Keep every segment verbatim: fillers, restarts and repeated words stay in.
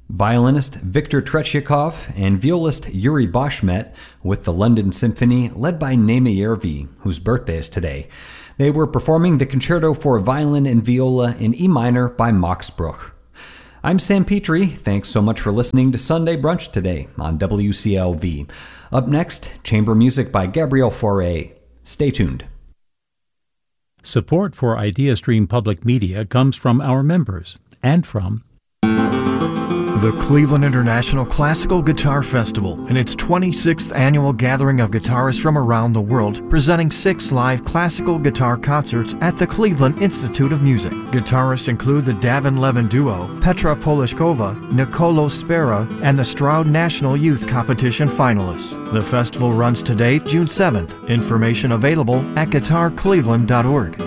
Violinist Viktor Tretyakov and violist Yuri Bashmet with the London Symphony, led by Naima Järvi, whose birthday is today. They were performing the Concerto for Violin and Viola in E minor by Max Bruch. I'm Sam Petrie. Thanks so much for listening to Sunday Brunch today on W C L V. Up next, chamber music by Gabriel Fauré. Stay tuned. Support for IdeaStream Public Media comes from our members and from the Cleveland International Classical Guitar Festival and its twenty-sixth annual gathering of guitarists from around the world, presenting six live classical guitar concerts at the Cleveland Institute of Music. Guitarists include the Davin Levin Duo, Petra Polishkova, Nicolo Spera, and the Stroud National Youth Competition finalists. The festival runs today, June seventh. Information available at guitar cleveland dot org.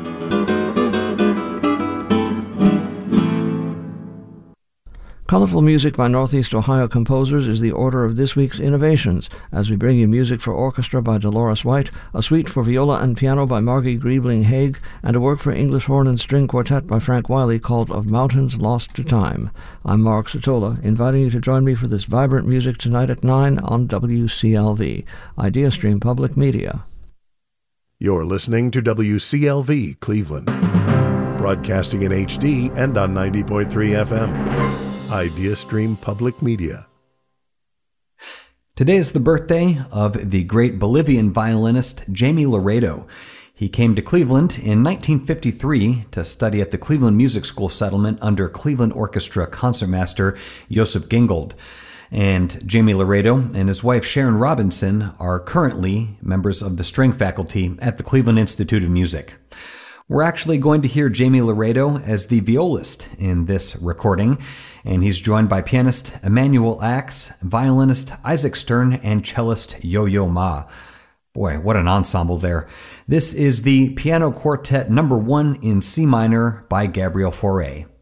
Colorful music by Northeast Ohio composers is the order of this week's innovations, as we bring you music for orchestra by Dolores White, a suite for viola and piano by Margie Griebling-Haig, and a work for English horn and string quartet by Frank Wiley called Of Mountains Lost to Time. I'm Mark Sotola, inviting you to join me for this vibrant music tonight at nine on W C L V, IdeaStream Public Media. You're listening to W C L V Cleveland, broadcasting in H D and on ninety point three F M. IdeaStream Public Media. Today is the birthday of the great Bolivian violinist Jaime Laredo. He came to Cleveland in nineteen fifty-three to study at the Cleveland Music School settlement under Cleveland Orchestra concertmaster Joseph Gingold. And Jaime Laredo and his wife Sharon Robinson are currently members of the string faculty at the Cleveland Institute of Music. We're actually going to hear Jaime Laredo as the violist in this recording, and he's joined by pianist Emmanuel Axe, violinist Isaac Stern, and cellist Yo-Yo Ma. Boy, what an ensemble there. This is the Piano Quartet number one in C minor by Gabriel Fauré.